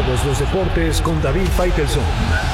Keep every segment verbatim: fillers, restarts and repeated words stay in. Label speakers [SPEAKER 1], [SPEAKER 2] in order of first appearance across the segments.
[SPEAKER 1] Todos los deportes con David Faitelson.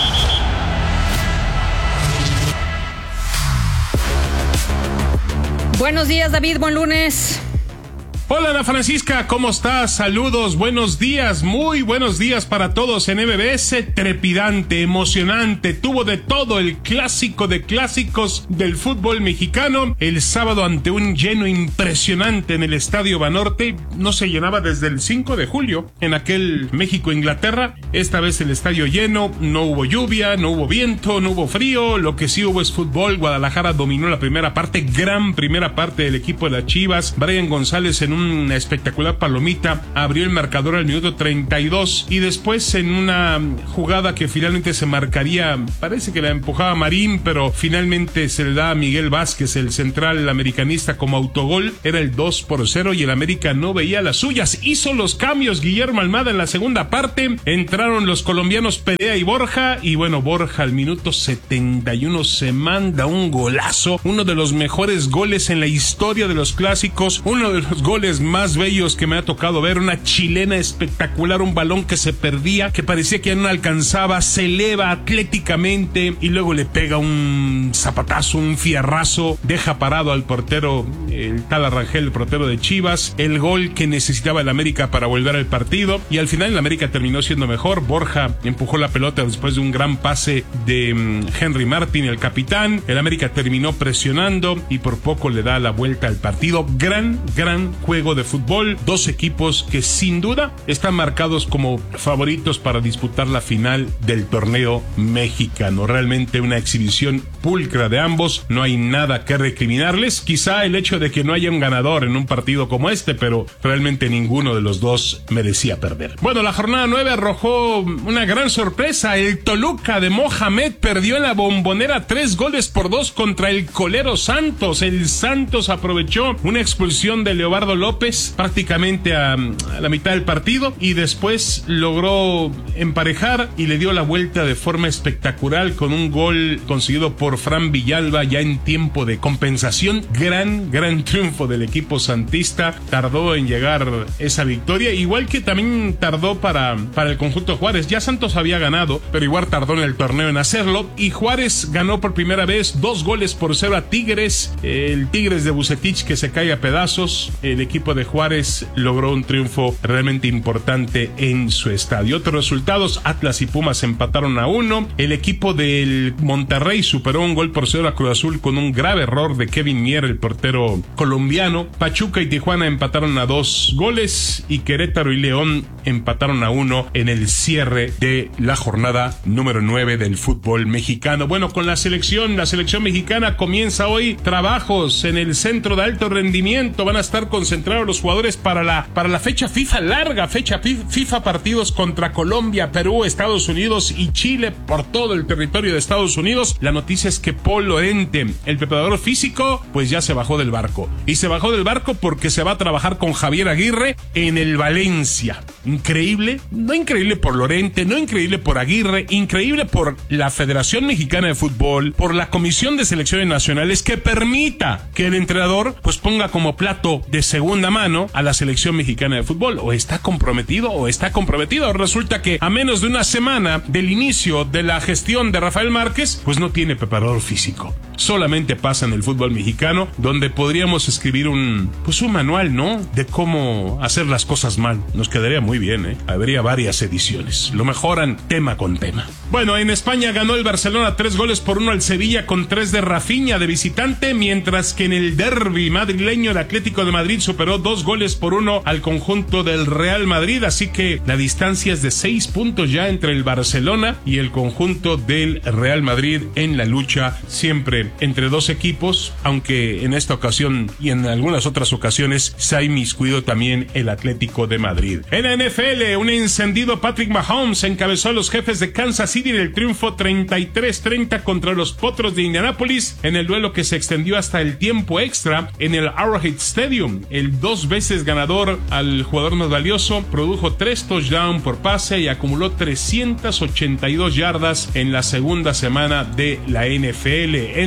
[SPEAKER 2] Buenos días, David, buen lunes.
[SPEAKER 3] Hola, Ana Francisca, ¿cómo estás? Saludos, buenos días, muy buenos días para todos en M B S. Trepidante, emocionante, tuvo de todo el clásico de clásicos del fútbol mexicano. El sábado ante un lleno impresionante en el Estadio Banorte. No se llenaba desde el cinco de julio en aquel México-Inglaterra. Esta vez el estadio lleno, no hubo lluvia, no hubo viento, no hubo frío. Lo que sí hubo es fútbol. Guadalajara dominó la primera parte, gran primera parte del equipo de las Chivas. Brian González en una espectacular palomita abrió el marcador al minuto treinta y dos y después en una jugada que finalmente se marcaría, parece que la empujaba Marín, pero finalmente se le da a Miguel Vázquez, el central americanista, como autogol. Era el dos por cero y el América no veía las suyas. Hizo los cambios Guillermo Almada en la segunda parte. Entraron los colombianos Perea y Borja, y bueno, Borja al minuto setenta y uno se manda un golazo, uno de los mejores goles en la historia de los clásicos, uno de los goles más bellos que me ha tocado ver. Una chilena espectacular, un balón que se perdía, que parecía que ya no alcanzaba, se eleva atléticamente y luego le pega un zapatazo, un fierrazo, deja parado al portero, el tal Arrangel, el portero de Chivas. El gol que necesitaba el América para volver al partido, y al final el América terminó siendo mejor. Borja empujó la pelota después de un gran pase de um, Henry Martin, el capitán. El América terminó presionando y por poco le da la vuelta al partido. Gran, gran juego de fútbol, dos equipos que sin duda están marcados como favoritos para disputar la final del torneo mexicano. Realmente una exhibición pulcra de ambos, no hay nada que recriminarles, quizá el hecho de que no haya un ganador en un partido como este, pero realmente ninguno de los dos merecía perder. Bueno, la jornada nueve arrojó una gran sorpresa. El Toluca de Mohamed perdió en la Bombonera tres goles por dos contra el colero Santos. El Santos aprovechó una expulsión de Leobardo López prácticamente a, a la mitad del partido y después logró emparejar y le dio la vuelta de forma espectacular con un gol conseguido por Fran Villalba ya en tiempo de compensación. Gran, gran triunfo del equipo santista. Tardó en llegar esa victoria, igual que también tardó para, para el conjunto Juárez. Ya Santos había ganado, pero igual tardó en el torneo en hacerlo, y Juárez ganó por primera vez dos goles por cero a Tigres. El Tigres de Bucetich que se cae a pedazos. El equipo de Juárez logró un triunfo realmente importante en su estadio. Otros resultados: Atlas y Pumas empataron a uno. El equipo del Monterrey superó un gol por cero a Cruz Azul con un grave error de Kevin Mier, el portero colombiano. Pachuca y Tijuana empataron a dos goles y Querétaro y León empataron a uno en el cierre de la jornada número nueve del fútbol mexicano. Bueno, con la selección, la selección mexicana comienza hoy trabajos en el centro de alto rendimiento. Van a estar concentrados los jugadores para la, para la fecha FIFA, larga fecha FIFA, partidos contra Colombia, Perú, Estados Unidos y Chile por todo el territorio de Estados Unidos. La noticia es que Paul Lorente, el preparador físico, pues ya se bajó del barco. Y se bajó del barco porque se va a trabajar con Javier Aguirre en el Valencia. Increíble, no increíble por Lorente, no increíble por Aguirre, increíble por la Federación Mexicana de Fútbol, por la Comisión de Selecciones Nacionales, que permita que el entrenador pues ponga como plato de segunda mano a la selección mexicana de fútbol. O está comprometido o está comprometido. Resulta que a menos de una semana del inicio de la gestión de Rafael Márquez, pues no tiene preparador físico. Solamente pasa en el fútbol mexicano, donde podríamos escribir un pues un manual, ¿no?, de cómo hacer las cosas mal. Nos quedaría muy bien, ¿eh? Habría varias ediciones. Lo mejoran tema con tema. Bueno, en España ganó el Barcelona tres goles por uno al Sevilla, con tres de Rafinha de visitante, mientras que en el derbi madrileño el Atlético de Madrid superó dos goles por uno al conjunto del Real Madrid, así que la distancia es de seis puntos ya entre el Barcelona y el conjunto del Real Madrid en la lucha siempre entre dos equipos, aunque en esta ocasión y en algunas otras ocasiones se ha inmiscuido también el Atlético de Madrid. En la N F L, un encendido Patrick Mahomes encabezó a los Jefes de Kansas City en el triunfo treinta y tres treinta contra los Potros de Indianápolis, en el duelo que se extendió hasta el tiempo extra en el Arrowhead Stadium. El dos veces ganador al jugador más valioso produjo tres touchdowns por pase y acumuló trescientas ochenta y dos yardas en la segunda semana de la N F L. En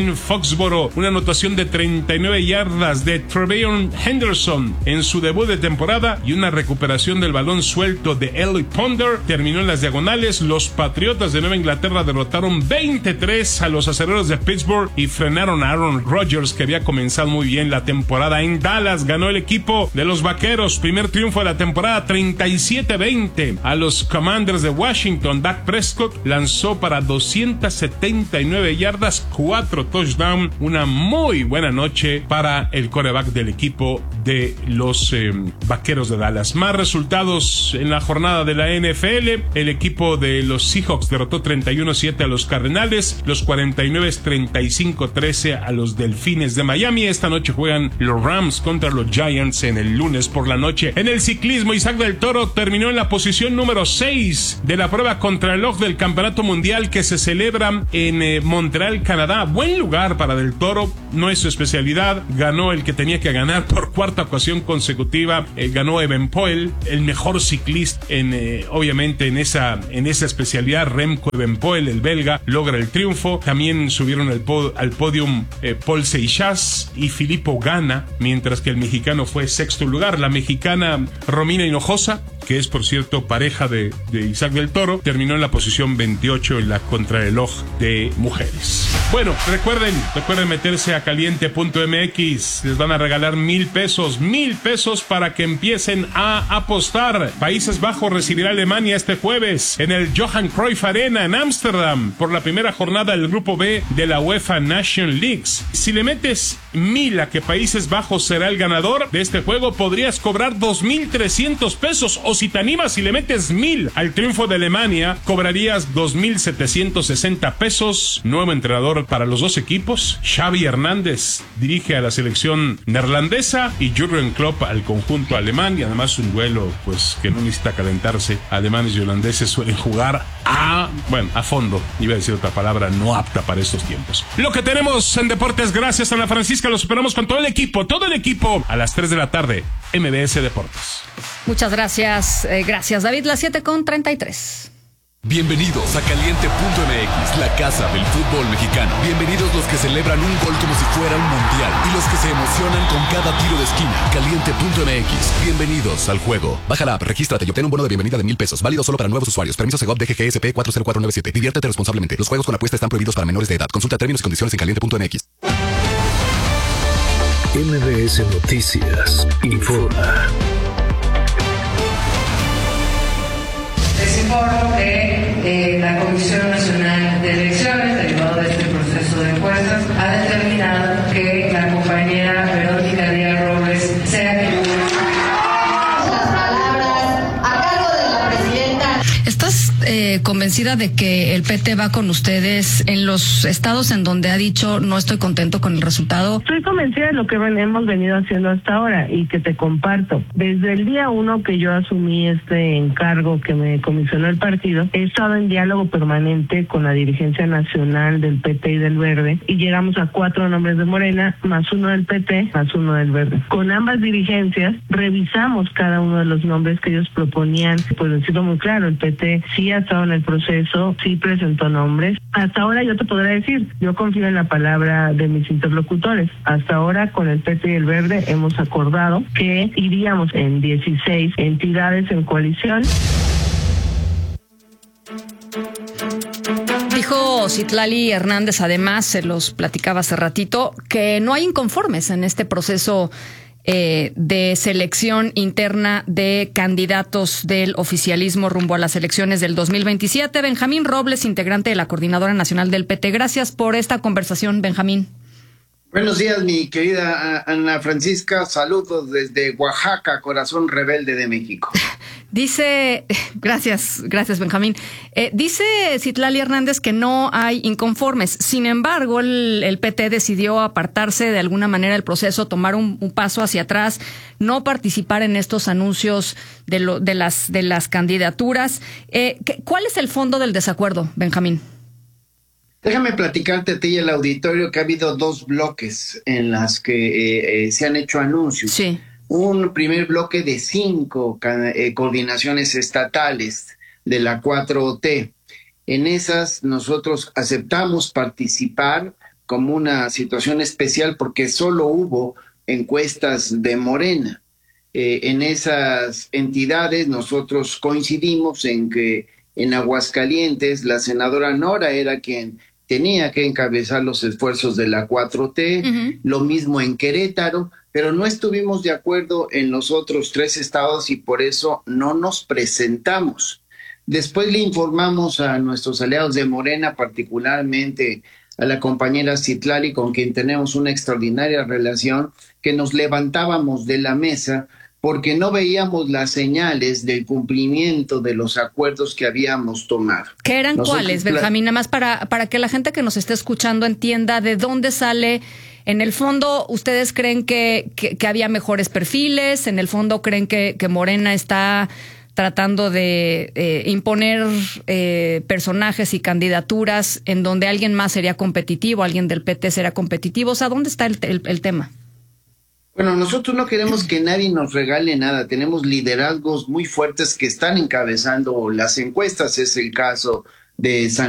[SPEAKER 3] en Foxboro. Una anotación de treinta y nueve yardas de Trevion Henderson en su debut de temporada y una recuperación del balón suelto de Eli Ponder terminó en las diagonales. Los Patriotas de Nueva Inglaterra derrotaron veintitrés a los Acereros de Pittsburgh y frenaron a Aaron Rodgers, que había comenzado muy bien la temporada. En Dallas ganó el equipo de los Vaqueros, primer triunfo de la temporada, treinta y siete veinte a los Commanders de Washington. Dak Prescott lanzó para doscientas setenta y nueve yardas, cuatro touchdowns, una muy buena noche para el quarterback del equipo de los eh, Vaqueros de Dallas. Más resultados en la jornada de la N F L. El equipo de los Seahawks derrotó treinta y uno siete a los Cardenales, los cuarenta y nueve treinta y cinco trece a los Delfines de Miami. Esta noche juegan los Rams contra los Giants en el lunes por la noche. En el ciclismo, Isaac del Toro terminó en la posición número seis de la prueba contrarreloj del Campeonato Mundial que se celebra en eh, Montreal, Canadá. Buen lugar para Del Toro, no es su especialidad. Ganó el que tenía que ganar por cuarta ocasión consecutiva. Eh, ganó Evenepoel, el mejor ciclista en eh, obviamente en esa en esa especialidad. Remco Evenepoel, el belga, logra el triunfo. También subieron al, pod, al podium eh, Paul Seixas y Filippo Ganna, mientras que el mexicano fue sexto lugar. La mexicana Romina Hinojosa, que es por cierto pareja de, de Isaac del Toro, terminó en la posición veintiocho en la contrarreloj de mujeres. Bueno, recuerden, recuerden meterse a caliente punto m x, les van a regalar mil pesos, mil pesos para que empiecen a apostar. Países Bajos recibirá a Alemania este jueves en el Johan Cruyff Arena en Ámsterdam por la primera jornada del grupo B de la UEFA Nation Leagues. Si le metes mil a que Países Bajos será el ganador de este juego, podrías cobrar dos mil trescientos pesos, o si te animas y le metes mil al triunfo de Alemania, cobrarías dos mil setecientos sesenta pesos. Nuevo entrenador para los dos equipos, Xavi Hernández dirige a la selección neerlandesa y Jürgen Klopp al conjunto alemán, y además un duelo pues que no necesita calentarse. Alemanes y holandeses suelen jugar a, bueno, a fondo, iba a decir otra palabra no apta para estos tiempos. Lo que tenemos en deportes, gracias a Ana Francisca, lo superamos con todo el equipo, todo el equipo a las tres de la tarde, M B S Deportes.
[SPEAKER 2] Muchas gracias, eh, gracias David, las siete con treinta y tres.
[SPEAKER 4] Bienvenidos a caliente punto m x, la casa del fútbol mexicano. Bienvenidos los que celebran un gol como si fuera un mundial y los que se emocionan con cada tiro de esquina. caliente punto m x, bienvenidos al juego. Baja la app, regístrate y obtén un bono de bienvenida de mil pesos, válido solo para nuevos usuarios. Permiso Segov D G G S P cuatro cero cuatro nueve siete. Diviértete responsablemente. Los juegos con apuesta están prohibidos para menores de edad. Consulta términos y condiciones en caliente punto m x.
[SPEAKER 1] M B S Noticias informa.
[SPEAKER 5] Les informo que eh, la Comisión Nacional de Elecciones, derivado de este proceso de encuestas, ha determinado que la compañera Verónica Díaz Robles sea quien...
[SPEAKER 6] Las palabras a cargo de la presidenta.
[SPEAKER 2] ¿Estás eh, convencida de que el P T va con ustedes en los estados en donde ha dicho no estoy contento con el resultado?
[SPEAKER 7] Estoy convencida de lo que hemos venido haciendo hasta ahora y que te comparto. Desde el día uno que yo asumí este encargo que me comisionó el partido, he estado en diálogo permanente con la dirigencia nacional del P T y del Verde y llegamos a cuatro nombres de Morena, más uno del P T, más uno del Verde. Con ambas dirigencias revisamos cada uno de los nombres que ellos proponían. Pues decirlo muy claro, el P T sí ha estado en el proceso, sí presentó nombres. Hasta ahora yo te podré decir, yo confío en la palabra de mis interlocutores. Hasta ahora con el P T y el Verde hemos acordado que iríamos en dieciséis entidades en coalición.
[SPEAKER 2] Dijo Citlali Hernández, además, se los platicaba hace ratito, que no hay inconformes en este proceso eh, de selección interna de candidatos del oficialismo rumbo a las elecciones del dos mil veintisiete. Benjamín Robles, integrante de la Coordinadora Nacional del P T. Gracias por esta conversación, Benjamín.
[SPEAKER 8] Buenos días, mi querida Ana Francisca. Saludos desde Oaxaca, corazón rebelde de México.
[SPEAKER 2] Dice, gracias, gracias Benjamín. Eh, dice Citlali Hernández que no hay inconformes. Sin embargo, el, el P T decidió apartarse de alguna manera del proceso, tomar un, un paso hacia atrás, no participar en estos anuncios de, lo, de, las, de las candidaturas. Eh, ¿Cuál es el fondo del desacuerdo, Benjamín?
[SPEAKER 8] Déjame platicarte a ti y el auditorio que ha habido dos bloques en las que eh, eh, se han hecho anuncios.
[SPEAKER 2] Sí.
[SPEAKER 8] Un primer bloque de cinco eh, coordinaciones estatales de la cuatro T. En esas nosotros aceptamos participar como una situación especial porque solo hubo encuestas de Morena. Eh, en esas entidades nosotros coincidimos en que en Aguascalientes la senadora Nora era quien tenía que encabezar los esfuerzos de la cuatro T, uh-huh. Lo mismo en Querétaro, pero no estuvimos de acuerdo en los otros tres estados y por eso no nos presentamos. Después le informamos a nuestros aliados de Morena, particularmente a la compañera Citlali, con quien tenemos una extraordinaria relación, que nos levantábamos de la mesa porque no veíamos las señales del cumplimiento de los acuerdos que habíamos tomado.
[SPEAKER 2] ¿Qué eran Nosotros, cuáles, Benjamín? Nada más para, para que la gente que nos esté escuchando entienda de dónde sale. En el fondo, ¿ustedes creen que, que, que había mejores perfiles? ¿En el fondo creen que, que Morena está tratando de eh, imponer eh, personajes y candidaturas en donde alguien más sería competitivo, alguien del P T será competitivo? O sea, ¿dónde está el, el, el tema?
[SPEAKER 8] Bueno, nosotros no queremos que nadie nos regale nada. Tenemos liderazgos muy fuertes que están encabezando las encuestas. Es el caso de San